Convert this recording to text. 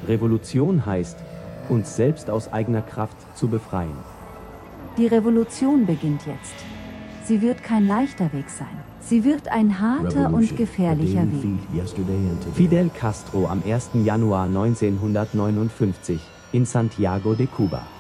Revolution heißt, uns selbst aus eigener Kraft zu befreien. Die Revolution beginnt jetzt. Sie wird kein leichter Weg sein. Sie wird ein harter und gefährlicher Weg. Fidel Castro am 1. Januar 1959 in Santiago de Cuba.